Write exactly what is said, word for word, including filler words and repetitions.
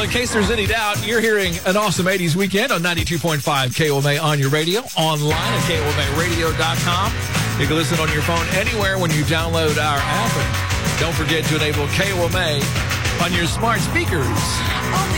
in case there's any doubt, you're hearing an awesome eighties weekend on ninety-two point five K O M A on your radio, online at K O M A radio dot com. You can listen on your phone anywhere when you download our app. And don't forget to enable K O M A on your smart speakers.